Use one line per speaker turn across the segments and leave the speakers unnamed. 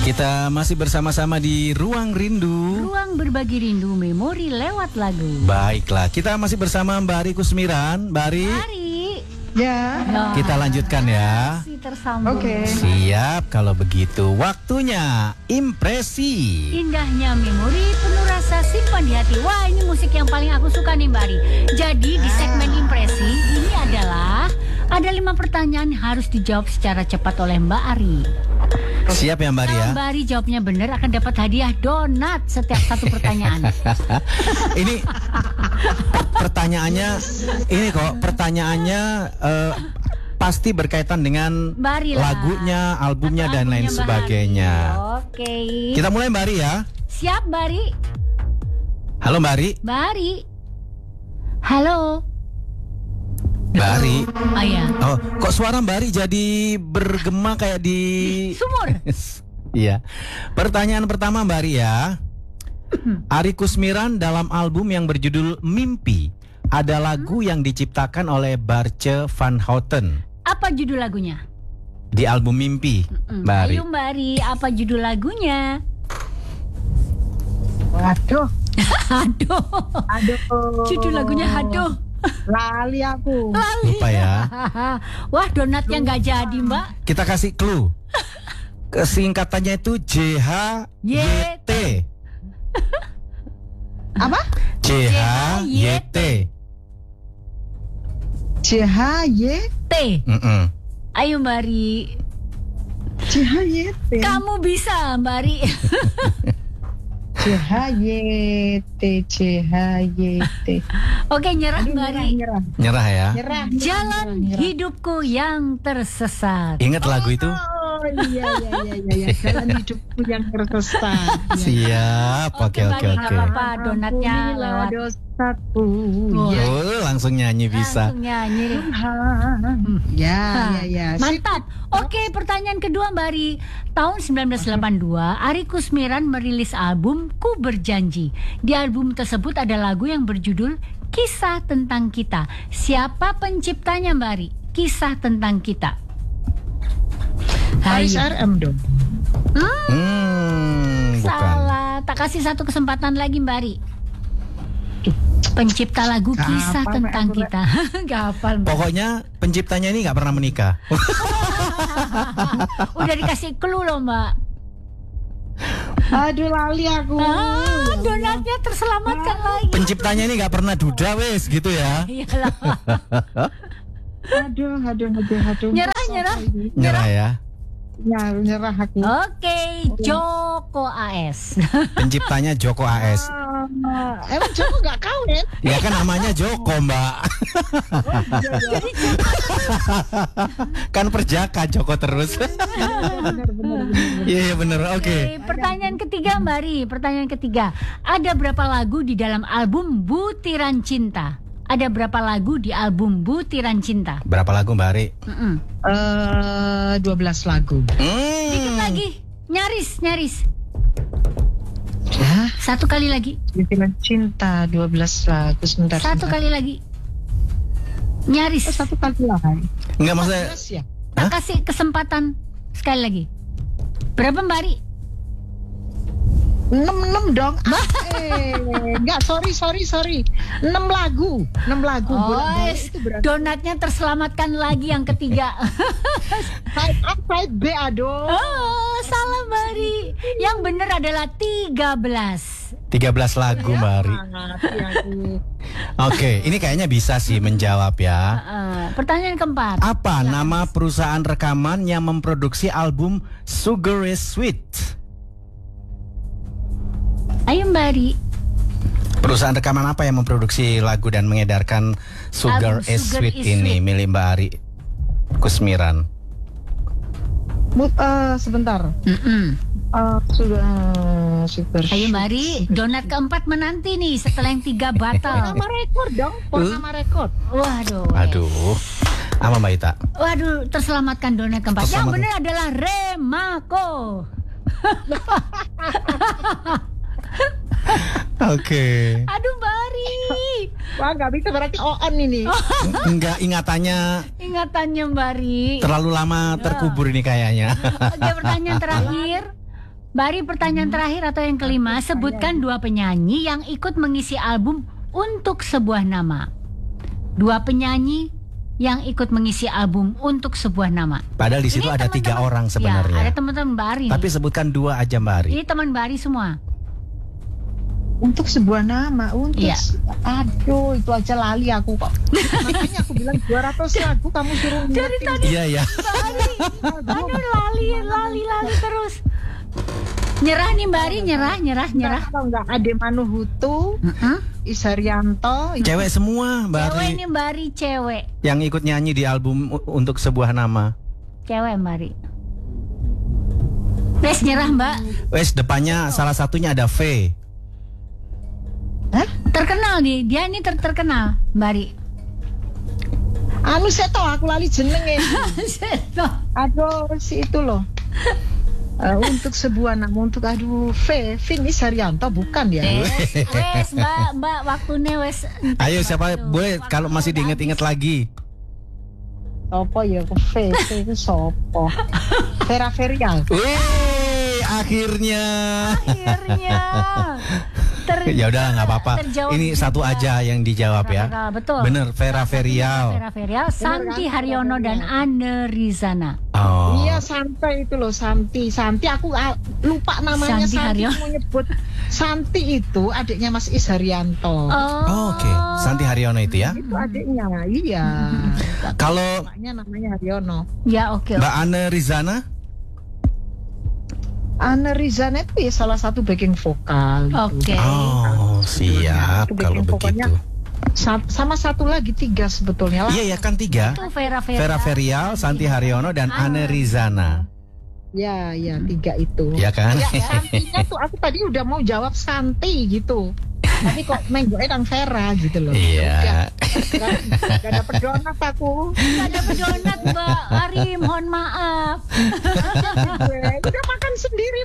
Kita masih bersama-sama di Ruang Rindu.
Ruang berbagi rindu memori lewat lagu.
Baiklah, kita masih bersama Mbak Ari Kusmiran. Mbak Ari,
Ya.
kita lanjutkan ya.
Masih tersambung.
Oke.
Siap, kalau begitu waktunya impresi.
Indahnya memori penuh rasa simpan di hati. Wah, ini musik yang paling aku suka nih Mbak Ari. Jadi di segmen impresi ini adalah ada 5 pertanyaan harus dijawab secara cepat oleh Mbak Ari.
Siap ya Mbak Ari ya?
Kalau Mbak Ari jawabnya benar akan dapat hadiah donat setiap satu pertanyaan.
Ini pertanyaannya, ini kok pertanyaannya pasti berkaitan dengan
Mbak Ari lah.
lagunya, albumnya
Atau
dan lain
albumnya Mbak
sebagainya.
Ari. Oke.
Kita mulai Mbak Ari ya.
Siap Mbak Ari?
Halo Mbak Ari.
Mbak Ari? Halo?
Mbak Ari.
Oh ya.
Oh, kok suara Mbak Ari jadi bergema kayak di
Sumur.
Iya. Pertanyaan pertama Mbak Ari ya. Ari Kusmiran dalam album yang berjudul Mimpi ada lagu yang diciptakan oleh Barce van Houten.
Apa judul lagunya?
Di album Mimpi, Mbak Ari.
Ayo Mbak Ari, apa judul lagunya?
Waduh.
Aduh.
Aduh.
Judul lagunya aduh.
Lali aku.
Lali.
Lupa ya.
Wah, donatnya nggak jadi Mbak.
Kita kasih clue. Kesingkatannya itu JHYT.
Apa?
JHYT.
CHYT.
Ayo Mbak Ari.
CHYT.
Kamu bisa Mbak Ari.
CHYT. CHYT.
Oke, nyerah
Aduh,
Mbak Ari.
Nyerah ya.
Nyerah.
Jalan
Nyerah.
hidupku yang tersesat.
Ingat lagu itu?
Oh iya. Jalan hidupku yang tersesat.
Siap. Oke.
Mbak Ari, nggak apa-apa, donatnya
Ampunilah
lewat.
dosaku.
Oh.
Ya.
Oh, langsung nyanyi bisa.
Langsung nyanyi.
Ya.
Mantap. Oke, pertanyaan kedua Mbak Ari. Tahun 1982, Ari Kusmiran merilis album Ku Berjanji. Di album tersebut ada lagu yang berjudul Kisah Tentang Kita. Siapa penciptanya Mbak Ari? Kisah Tentang Kita.
Aris
Ayo.
RM dong.
Bukan.
Salah. Tak kasih satu kesempatan lagi Mbak Ari. Pencipta lagu
Gak
Kisah
hafal,
Tentang
Mbak.
Kita. Gak hafal Mbak.
Pokoknya penciptanya ini nggak pernah menikah.
Udah dikasih clue loh Mbak.
Aduh lali aku.
Donatnya terselamatkan lagi.
Penciptanya ini nggak pernah duda wes gitu ya.
Iyalah.
Aduh.
Nyerah.
Nyerah ya.
Ya, nyerah aku.
Oke, Joko AS.
Penciptanya Joko AS.
Emang Joko gak kawin?
Ya kan namanya Joko Mbak. Kan perjaka Joko terus.
Bener.
Iya bener. Oke.
Oke, pertanyaan ketiga Mbak Ri. Pertanyaan ketiga. Ada berapa lagu di dalam album Butiran Cinta? Ada berapa lagu di album Butiran Cinta?
Berapa lagu Mbak Ari?
12 lagu.
Dikit lagi. Nyaris.
Ya,
Satu kali lagi.
Butiran Cinta 12 lagu. Sebentar.
Satu kali lagi. Nyaris.
Satu kali lagi.
Enggak maksudnya.
14 ya?
Tak kasih kesempatan sekali lagi. Berapa Mbak Ri?
6 dong. Enggak, sorry. 6 lagu.
Oh,
Bolak-balik itu berarti
donatnya terselamatkan lagi yang ketiga.
side A, side B, aduh.
Oh, salah Mbak Ri. Yang benar adalah 13.
13 lagu Mbak Ari.
Mati aku.
Oke, ini kayaknya bisa sih menjawab ya.
Pertanyaan keempat.
Apa nama perusahaan rekaman yang memproduksi album Sugar is Sweet?
Ayo Mbak Ri.
Perusahaan rekaman apa yang memproduksi lagu dan mengedarkan Sugar
Album
is
Sugar
Sweet
is
ini
Sweet.
milik Mbak Ari Kusmiran?
Sebentar. Sudah super.
Ayo Mbak Ri, donat keempat menanti nih setelah yang 3 batal.
Nama rekor dong. Nama rekor.
Waduh.
Aduh, apa Mbak Ita?
Waduh, terselamatkan donat keempat. Yang
Terselamatkan.
benar adalah Remako.
Oke.
Aduh Mbak Ri.
Wah, nggak bisa berarti on ini.
Enggak, ingatannya
Ingatannya Mbak Ri.
terlalu lama terkubur ini kayaknya.
Oke, pertanyaan terakhir. Mbak Ari, pertanyaan terakhir atau yang kelima, sebutkan 2 penyanyi yang ikut mengisi album Untuk Sebuah Nama. 2 penyanyi yang ikut mengisi album Untuk Sebuah Nama.
Padahal di situ
Ini
ada 3
teman-teman-
orang
Ya,
sebenarnya.
ada teman-teman Mbak Ari.
Tapi sebutkan 2 aja Mbak Ari.
Ini teman Mbak Ari semua.
Untuk sebuah nama,
Iya.
Aduh, itu aja lali aku kok. Makanya aku bilang 200 lagu kamu suruh
Dari
ngingetin.
tadi
Iya ya.
Mbak Ari, aduh lali terus. Nyerah nih Mbak Ari, nyerah.
Kalau nggak Ade Manuhutu, Isarianto,
Cewek semua Mbak Ari
Cewek nih Mbak Ari, cewek.
yang ikut nyanyi di album Untuk Sebuah Nama.
Cewek Mbak Ari. Wes nyerah Mbak.
Wes depannya salah satunya ada V.
Terkenal nih, dia ini terkenal Mbak Ari.
anu seto aku lali jenenge. Aduh, si itu loh. Untuk sebuah nama, untuk Vin Isarianto bukan ya?
Wes Mbak waktunya wes.
Ayo siapa boleh kalau masih diinget-inget lagi.
Sopo ya ke V itu sopo? Vera Ferial.
Wih, akhirnya. Ya udah nggak apa-apa.
terjawab
Ini
juga.
satu aja yang dijawab ya.
Betul.
Bener, Vera Ferial.
Vera Ferial, Santi Haryono dan Anne Rizana.
Oh.
Iya Santi itu loh Santi aku lupa namanya.
Santi
Santi
Haryono.
mau nyebut Santi itu adiknya Mas Isarianto.
Oh, oke. Santi Haryono itu ya.
Itu adiknya, iya.
Kalau
Namanya Haryono.
Ya oke.
Mbak Anne Rizana?
Anne Rizana itu ya salah satu backing vokal.
Oke.
Oh, siap
Itu
kalau
backing vokalnya.
begitu.
Sama satu lagi 3 sebetulnya lah.
Iya ya kan 3.
Itu Vera
Vera Ferial, Santi Haryono dan Anne Rizana.
Ya 3 itu.
Ya kan?
Ya, Santinya tuh aku tadi udah mau jawab Santi gitu. Tapi kok menggoknya dan Vera gitu loh.
Iya.
Gak ada pedonat aku.
Gak ada pedonat Mbak Ari, mohon maaf.
Udah makan sendiri.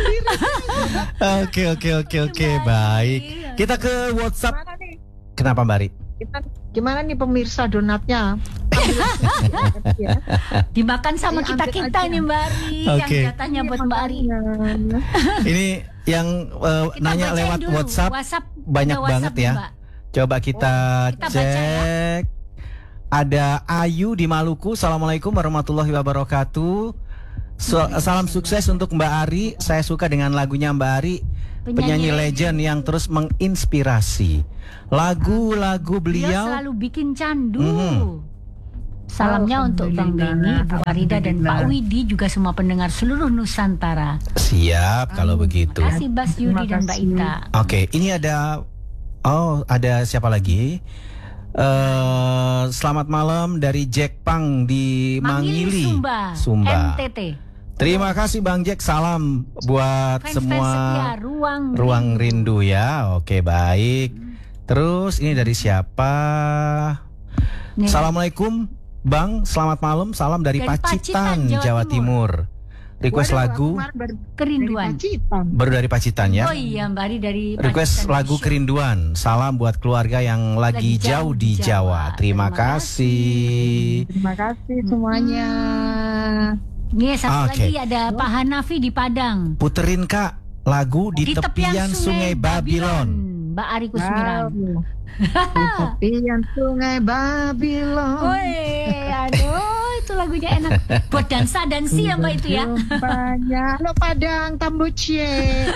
Oke, baik. Kita ke WhatsApp.
Gimana nih?
Kenapa Mbak Ari?
Gimana nih pemirsa donatnya? Ya.
Dimakan sama
Ambil
kita
aja.
nih Mbak Ari.
Oke.
Yang jatahnya buat Mbak Ari.
Ini yang
Kita
nanya
bacain
lewat
dulu.
WhatsApp banyak
ada WhatsApp
banget
nih,
ya.
Mbak.
Coba kita
Kita baca ya.
cek. Ada Ayu di Maluku. Assalamualaikum warahmatullahi wabarakatuh. Salam sukses untuk Mbak Ari. Saya suka dengan lagunya Mbak Ari. Penyanyi legend yang terus menginspirasi. Lagu-lagu
Beliau
beliau.
selalu bikin candu.
Mhm.
Salamnya untuk Bang Benny, Bu Farida dan Pak Widi, juga semua pendengar seluruh Nusantara.
Siap kalau begitu.
Terima kasih Bas Yudi dan Mbak Ita.
Oke, ini ada siapa lagi? Selamat malam dari Jack Pang di Mangili,
Sumba. NTT.
Terima kasih Bang Jack, salam buat
Fans-fans
semua
setia,
Ruang Rindu ya. Oke, baik. Terus ini dari siapa?
Nih.
Assalamualaikum Bang, selamat malam. Salam dari Pacitan, Jawa Timur. Request lagu
Kerinduan.
baru dari Pacitan ya.
Oh iya Mbak Ari dari
Request
Pacitan.
lagu Kerinduan. Salam buat keluarga yang lagi jauh di Jawa. Terima kasih.
Terima kasih semuanya.
Nih satu
Oke.
lagi ada Pak Hanafi di Padang.
Puterin Kak lagu di tepian Sungai Babylon.
Mbak Ari Kusmiran.
Di tepian Sungai Babylon.
Woi, aduh itu lagunya enak. Buat dansa-dansi ya Mbak itu ya.
Banyak lo Padang Tambucie.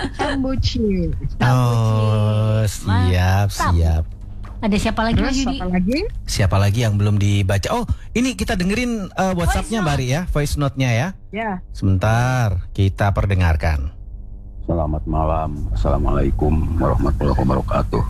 Oh, siap,
Mantap.
siap.
Ada siapa lagi Mas
Terus
Yudi?
apa lagi?
Siapa lagi yang belum dibaca? Oh, ini kita dengerin WhatsApp-nya Mbak Ari ya, voice note-nya ya.
Ya.
Sebentar, kita perdengarkan.
Selamat malam, assalamualaikum warahmatullahi wabarakatuh.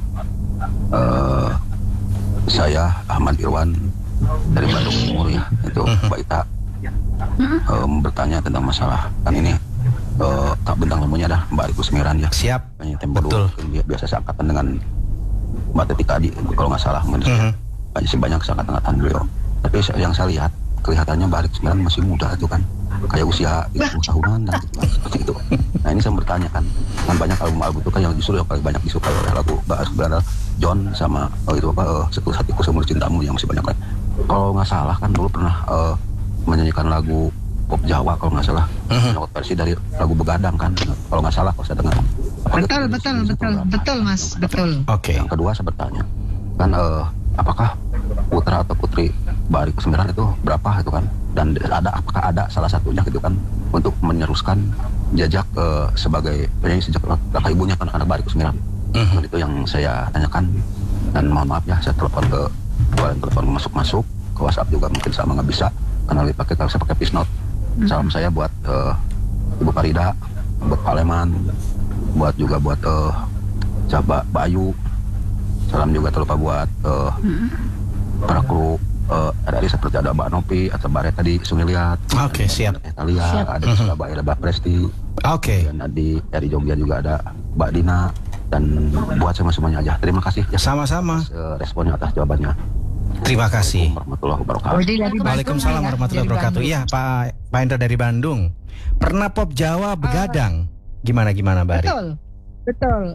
Saya Ahmad Irwan dari Bandung Timur ya, itu Mbak Ita bertanya tentang masalah kan ini tak bintang tamunya dah Mbak Ari Kusmiran ya.
Siap.
Penyanyi Tempo
Betul.
Dua, dia biasa seangkatan dengan Mbak Teti Kadi kalau nggak salah, banyak seangkatan beliau. Tapi yang saya lihat kelihatannya Mbak Ari Kusmiran masih muda itu kan, kayak usia 30 tahunan dan gitu kan, seperti itu. Nah ini saya bertanya kan banyak album-album itu kan yang justru yang paling banyak disukai oleh lagu Mbak Ari Kusmiran, John sama Setelah Hatiku Seumur Cintamu yang masih banyak kan. Kalau nggak salah kan dulu pernah menyanyikan lagu pop Jawa kalau nggak salah. Dapat versi dari lagu Begadang kan, kalau nggak salah kalau saya dengar.
Betul Mas, betul.
Oke.
Yang kedua saya bertanya, kan apakah putra atau putri Mbak Ari Kusmiran itu berapa itu kan? Dan apakah ada salah satunya gitu kan untuk meneruskan jejak sebagai penyanyi sejak kakak ibunya kan anak Mbak Ari Kusmiran. Itu yang saya tanyakan, dan mohon maaf ya saya telepon masuk ke WhatsApp juga mungkin sama nggak bisa karena kalau saya pakai voice note. Salam saya buat Ibu Farida, buat Pak Leman, buat Mbak Ayu. Salam juga terlupa buat para kru RRI seperti ada Mbak Nopi atau Mbak Reta di Sungai Liat.
Oke, siap.
Italia, ada di Surabaya ada Mbak Presti.
Oke.
Dan dari Jogja juga ada Mbak Dina, dan buat semuanya aja. Terima kasih ya.
Sama-sama.
Responnya atas jawabannya.
Terima kasih.
Warahmatullahi wabarakatuh.
Waalaikumsalam warahmatullahi wabarakatuh. Iya, Pak Hendra dari Bandung. Pernah pop Jawa Begadang. Gimana Mbak Ari?
Betul.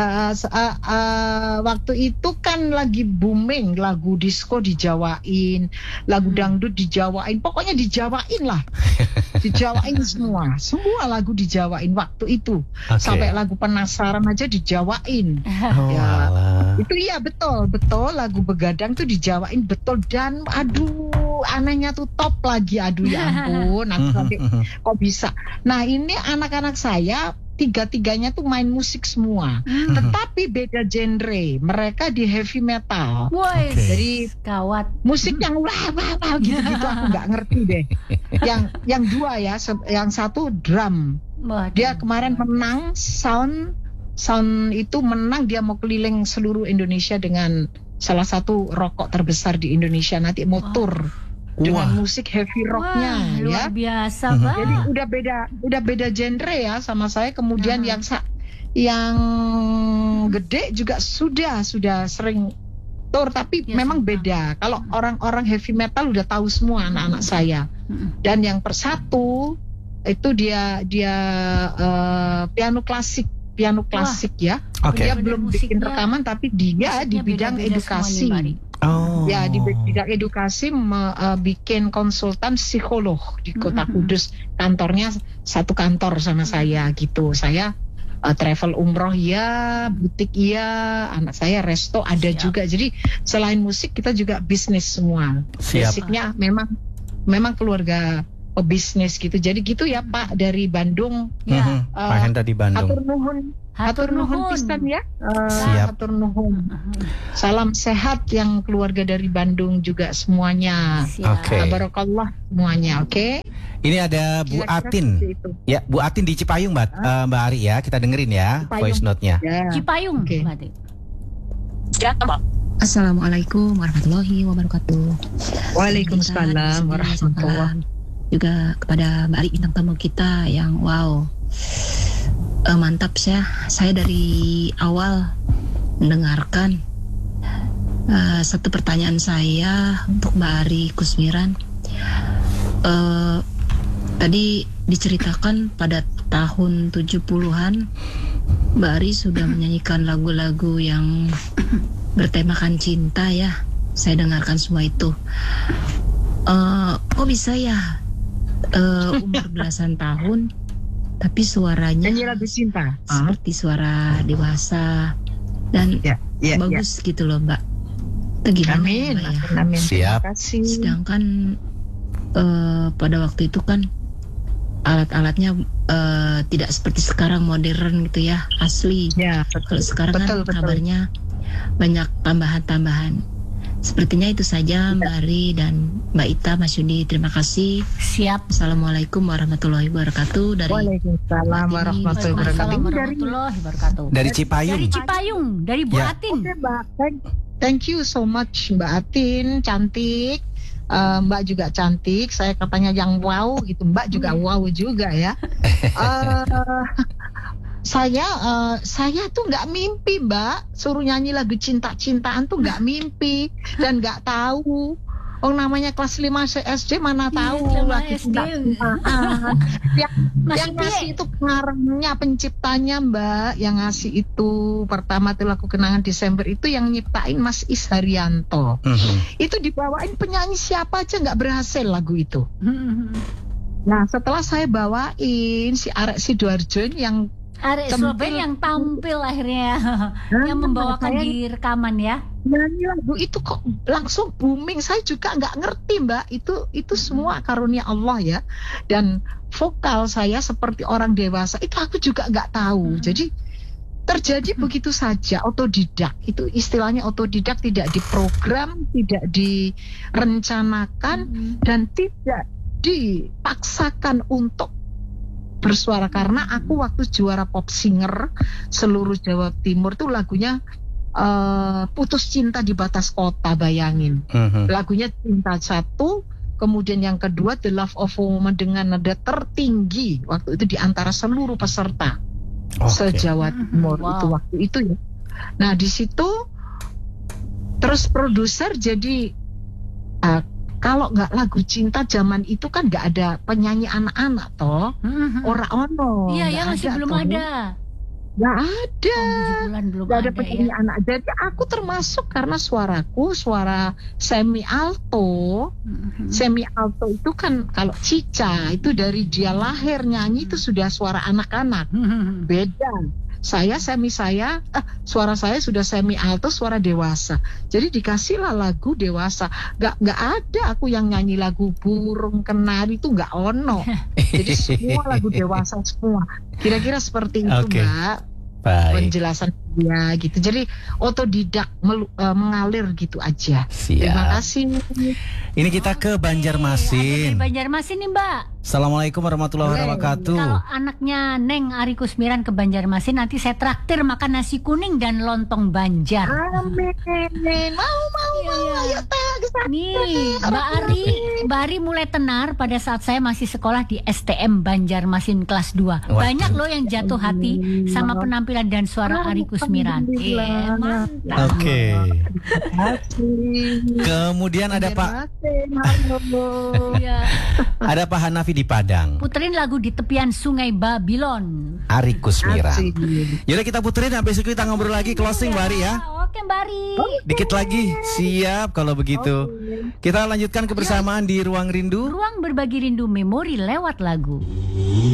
Waktu itu kan lagi booming lagu disco dijawain, lagu dangdut dijawain, pokoknya dijawain lah. Dijawain semua lagu dijawain waktu itu.
Okay.
Sampai lagu Penasaran aja dijawain. Itu iya betul lagu Begadang tuh dijawain betul, dan aduh anehnya tuh top lagi, aduh ya ampun, aku sampai kok bisa. Nah ini anak-anak saya tiga-tiganya tuh main musik semua, tetapi beda genre. Mereka di heavy metal. Jadi
gawat.
musik yang wah gitu-gitu aku nggak ngerti deh. Yang dua ya, yang satu drum. Dia kemarin menang sound itu menang, dia mau keliling seluruh Indonesia dengan salah satu rokok terbesar di Indonesia, nanti motor. Dengan musik heavy rocknya,
luar
ya
biasa, Pak.
Jadi udah beda genre ya sama saya. Kemudian yang gede juga sudah sering tour, tapi memang beda. Kalau orang-orang heavy metal udah tahu semua anak-anak saya. Dan yang persatu itu dia piano klasik ya.
Okay.
Dia belum bikin rekaman, tapi dia di bidang edukasi. Ya, di bidang edukasi bikin konsultan psikolog di Kota Kudus. Kantornya satu kantor sama saya gitu. Saya travel umroh ya, butik ya, anak saya resto ada juga. Jadi selain musik kita juga bisnis semua. Basicnya memang keluarga pebisnis gitu. Jadi gitu ya Pak dari Bandung.
Pak Hendra di Bandung.
Hatur nuhun pisan ya.
Siap.
Hatur nuhun. Salam sehat yang keluarga dari Bandung juga semuanya.
Oke.
Barakallah semuanya, oke?
Ini ada Bu Atin. Ya, Bu Atin di Cipayung, Mbak Ari ya. Kita dengerin ya voice note-nya.
Ya.
Cipayung,
Oke.
Mbak Atin.
Assalamualaikum warahmatullahi wabarakatuh.
Waalaikumsalam warahmatullahi.
Juga kepada Mbak Ari bintang tamu kita yang wow. Mantap saya dari awal mendengarkan. Satu pertanyaan saya untuk Mbak Ari Kusmiran. Tadi diceritakan pada tahun 70-an Mbak Ari sudah menyanyikan lagu-lagu yang bertemakan cinta ya. Saya dengarkan semua itu. Kok bisa ya umur belasan tahun tapi suaranya
Nyanyi lagu cinta
seperti suara dewasa dan bagus gitu loh Mbak. Itu gimana
Amin.
Mbak, ya?
Amin.
Siap.
Terima kasih.
Sedangkan pada waktu itu kan alat-alatnya tidak seperti sekarang modern gitu ya, asli.
Ya,
Kalau sekarang
betul.
kan kabarnya banyak tambahan-tambahan. Sepertinya itu saja Mbak Ari dan Mbak Ita, Mas Yudi. Terima kasih.
Siap.
Assalamualaikum warahmatullahi wabarakatuh. Dari
Waalaikumsalam warahmatullahi wabarakatuh.
Warahmatullahi wabarakatuh.
Dari Cipayung.
Dari Cipayung, dari Bu
Ya.
Atin.
Oke, Mbak. Thank you so much Mbak Atin, cantik. Mbak juga cantik. Saya katanya yang wow gitu. Mbak juga wow juga ya. Saya tuh nggak mimpi Mbak, suruh nyanyi lagu cinta-cintaan tuh nggak mimpi dan nggak tahu. Namanya kelas 5 SD mana tahu lagi cinta-cintaan. yang ngasih itu pengarangnya, penciptanya Mbak, yang ngasih itu pertama tuh lagu Kenangan Desember itu yang nyiptain Mas Is Haryanto. Itu dibawain penyanyi siapa aja nggak berhasil lagu itu. Nah, setelah saya bawain si Arek Sidoarjo ini yang
Arek Surabaya yang tampil akhirnya yang membawakan di rekaman ya.
nyanyi lagu itu kok langsung booming. Saya juga nggak ngerti, Mbak. Itu semua karunia Allah ya. Dan vokal saya seperti orang dewasa itu aku juga nggak tahu. Jadi terjadi begitu saja, otodidak. Itu istilahnya otodidak, tidak diprogram, tidak direncanakan, dan tidak dipaksakan untuk bersuara. Karena aku waktu juara pop singer seluruh Jawa Timur tuh lagunya Putus Cinta di Batas Kota, bayangin. Lagunya Cinta satu, kemudian yang kedua The Love of a Woman dengan nada tertinggi waktu itu di antara seluruh peserta se-Jawa Timur. Itu waktu itu ya. Nah di situ terus produser jadi kalau nggak lagu cinta zaman itu kan nggak ada penyanyi anak-anak toh, ora ono.
Iya ya, masih belum ada.
Nggak ada.
Belum
Nggak ada
ada
penyanyi
ya.
anak. Jadi aku termasuk karena suaraku suara semi alto. Semi alto itu kan kalau Cica itu dari dia lahir nyanyi itu sudah suara anak-anak. Beda. Suara saya sudah semi alto, suara dewasa. Jadi dikasihlah lagu dewasa. Nggak ada aku yang nyanyi lagu burung kenari itu nggak ono. Jadi semua lagu dewasa semua. Kira-kira seperti itu, Mbak.
Baik.
Penjelasan dia gitu. Jadi otodidak mengalir gitu aja.
Siap.
Terima kasih.
Ini kita ke Banjarmasin.
Ada dari Banjarmasin nih, Mbak.
Assalamualaikum warahmatullahi wabarakatuh.
Kalau anaknya Neng Ari Kusmiran ke Banjarmasin, nanti saya traktir makan nasi kuning dan lontong Banjar.
Amin. Mau. Ayo
Nih, Mbak Ari mulai tenar pada saat saya masih sekolah di STM Banjarmasin kelas 2. Banyak loh yang jatuh hati sama penampilan dan suara Ari Kusmiran. Mantap.
Oke.
Terima kasih.
Kemudian ada Pak
Iya.
ada Pak Hanafi di Padang.
Puterin lagu Di Tepian Sungai Babilon.
Ari Kusmiran.
Asik.
Yaudah kita puterin, habis itu kita ngobrol lagi, closing Mbak Ari ya.
Oke, Mbak Ari.
Dikit lagi. Siap kalau begitu. Kita lanjutkan kebersamaan di Ruang Rindu.
Ruang berbagi rindu memori lewat lagu.